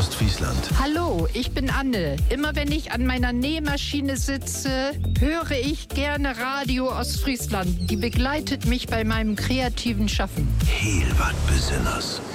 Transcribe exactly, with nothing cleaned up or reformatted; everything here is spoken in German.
Ostfriesland. Hallo, ich bin Anne. Immer wenn ich an meiner Nähmaschine sitze, höre ich gerne Radio Ostfriesland. Die begleitet mich bei meinem kreativen Schaffen. Heel wat Besonders.